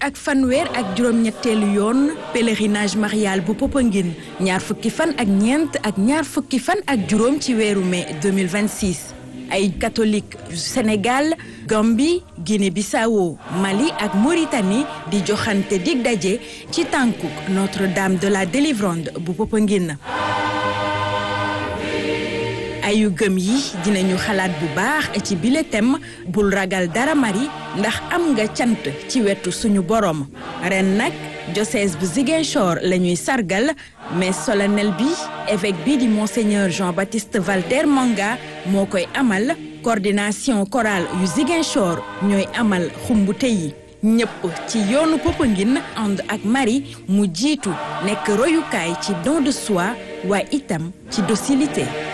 ak fanweer ak juróom-ñetteelu yoon pèlerinage marial bu Popenguine ñaar fukki fan ak ñeent ak ñaar fukki fan ak juróom ci weeru mai 2026 ay catholique Sénégal Gambie Guinée-Bissau Mali ak Mauritanie di joxante dig daje ci tànkuk Notre-Dame de la Délivrande bu Popenguine ayu gëm yi dinañu xalaat bu baax ci bile thème bul ragal dara Marie ndax am nga cant ci wetu suñu borom ren nag diocèse bu Ziguinchor la ñuy sargal mais solennel bi évêque bi di monseigneur Jean-Baptiste Valter Manga moo koy amal coordination chorale yu Ziguinchor ñooy amal xumbute yi ñëpp ci yoonu Popenguine ànd ak Marie mu jiitu nekk royukaay ci don de soi waaye itam ci docilité